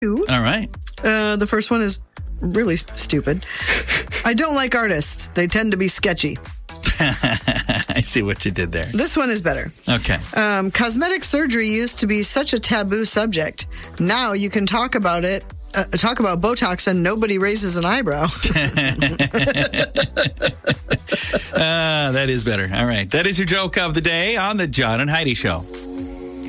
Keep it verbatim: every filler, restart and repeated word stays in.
All right. Uh, the first one is really stupid. I don't like artists. They tend to be sketchy. I see what you did there. This one is better. Okay. Um, cosmetic surgery used to be such a taboo subject. Now you can talk about it, uh, talk about Botox, and nobody raises an eyebrow. uh, that is better. All right. That is your joke of the day on the John and Heidi Show.